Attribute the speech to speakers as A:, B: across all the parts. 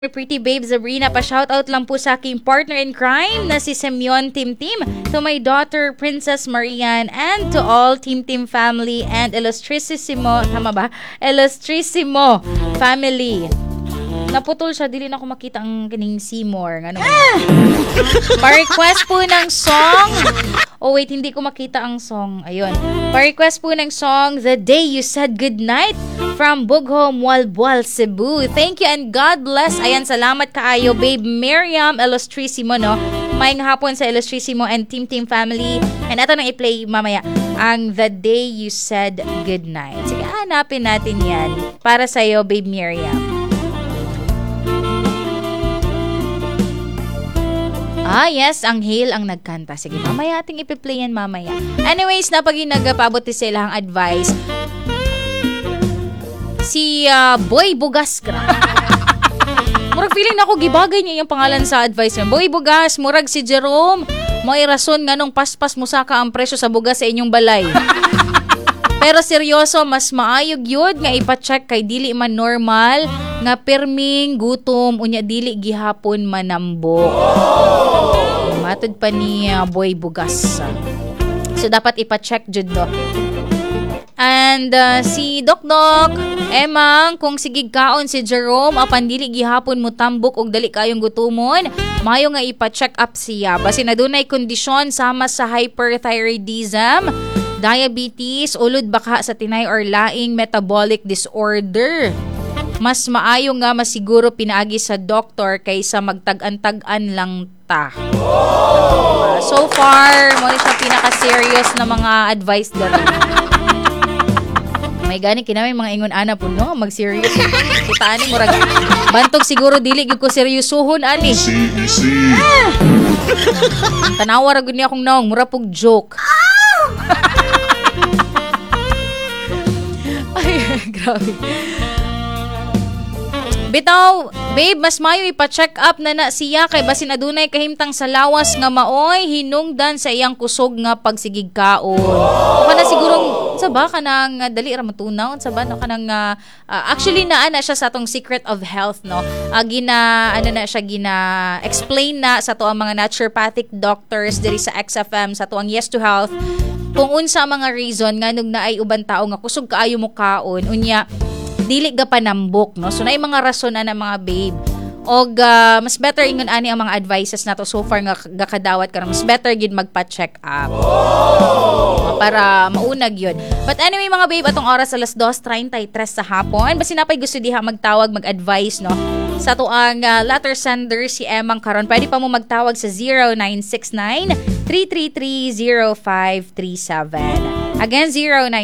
A: Pretty Babe Sabrina, pa-shoutout lang po sa aking partner in crime na si Semyon Timtim, to my daughter Princess Marian, and to all Timtim family and Illustrissimo, tama ba? Illustrissimo family. Naputol siya, dili na ako makita ang kining Seymour. Ano? Pa-request po ng song. Oh wait, hindi ko makita ang song. Ayun. Pa-request po ng song, The Day You Said Goodnight from Bughom, Walbal, Cebu. Thank you and God bless. Ayan, salamat kaayo, Babe Miriam Illustrissimo, no? Maayong hapon sa Illustrissimo and Team family. And ito nang i-play mamaya, ang The Day You Said Goodnight. Sige, hanapin natin yan. Para sa'yo, Babe Miriam. Yes, ang Hale ang nagkanta. Sige, mamaya ating ipi-play yan mamaya. Anyways, napaging nagpabot silang advice. Si Boy Bugas. Murag feeling na ako, gibagay niya yung pangalan sa advice niya. Boy Bugas, murag si Jerome. May rason nga nung paspas mo saka ang presyo sa bugas sa inyong balay. Pero seryoso, mas maayog yun nga ipacheck kay dili man normal nga perming gutom unya dili gihapon manambo. Matod pa ni Boy Bugas. So dapat ipacheck jud do. And si Doc Emang kung sigig kaon si Jerome apan dili gihapon mo tambok og dali kayong gutumon, mayo nga ipa-check up siya basin adunay kondisyon sama sa hyperthyroidism, diabetes, ulod baka sa tinay or laing metabolic disorder. Mas maayo nga masiguro pinaagi sa doktor kaysa magtag-an-tag-an lang ta. So far, mo siya pinaka-serious na mga advice dito. May gani kinamay mga ingon ana po no, mag-serious. Kita ani murag bantog siguro dili gyud ko seryosohon ani. Easy. Tanawa ra gud ni akong naong mura pug joke. Ay, grabe. Bitaw, babe, mas mayo ipa-check up na siya kay basin adunay kahimtang sa lawas nga maoy hinungdan sa iyang kusog nga pagsigig kaon. O kana sigurong sa ba kanang dali ra matunaw sa ba no kanang actually naa na siya sa atong Secret of Health no. Gina explain na sa to ang mga naturopathic doctors diri sa XFM sa to ang Yes to Health kung unsa mga reason nga nung naay uban tao nga kusog kaayo mo kaon unya dili ga panambok no, so naay mga rason na mga babe og mas better ingon ani ang mga advices nato so far nga gakadawat ka mas better gid magpa-check up para maunag yun. But anyway mga babe, atong oras alas 2:33 sa hapon basi napay gusto diha magtawag mag-advise no sa to ang letter sender si Emang karon pwede pa mo magtawag sa 0969-333-0537. Again,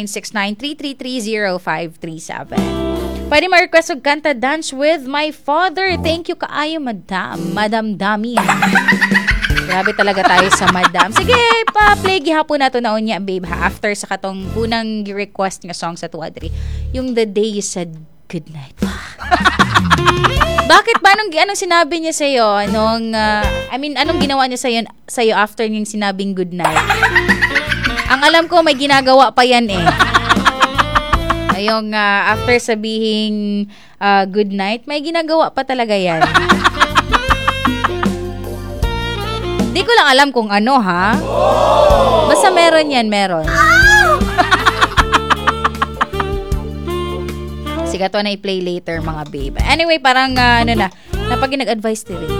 A: 0969-333-0537. Pwede ma-request og kanta Dance with My Father. Thank you kaayo, Madam Dami. Grabe talaga tayo sa Madam. Sige, pa-play gihapon nato na unya, babe, ha? After sa katong unang request nga song sa tuwadri. Yung The Day You Said Goodnight. Bakit ba? Anong sinabi niya sa'yo? Anong ginawa niya sa'yo after niyang sinabing goodnight? Ang alam ko, may ginagawa pa yan eh. Yung after sabihing good night, may ginagawa pa talaga yan. Di ko lang alam kung ano ha. Basta meron yan, meron. Sige, ito na i-play later mga babe. Anyway, parang napag nag-advise din.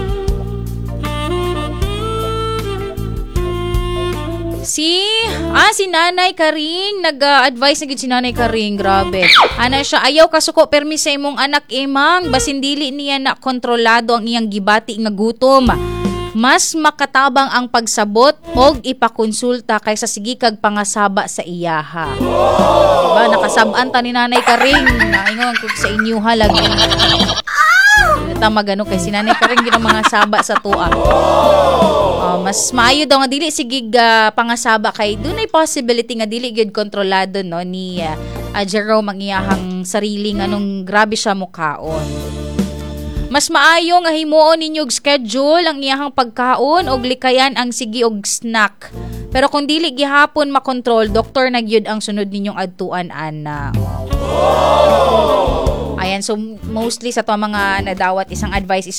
A: Si Nanay Karing nag-advise na gid si Nanay Karing, grabe. Ana siya, ayaw kasuko permi sa imong anak imang basin dili niya na kontrolado ang iyang gibati nga gutom. Mas makatabang ang pagsabot og ipakonsulta kaysa sige kag pangasaba sa iyaha. Diba nakasab-an ta ni Nanay Karing, naingon ko sa inyo halagi. Tama gano kay si Nanay Karing gid mga saba sa tuwa. Mas maayo daw nga dili sigig pangasaba kay dunay possibility nga dili gyud kontrolado no ni Jerome ang iyahang sarili nganong grabe siya mukaon. Mas maayo nga himuon ninyo og schedule ang iyahang pagkaon og likayan ang sige og snack. Pero kung dili gihapon makontrol, doktor na gyud ang sunod ninyong adtuan ana. Ayan, so mostly sa to mga nadawat isang advice is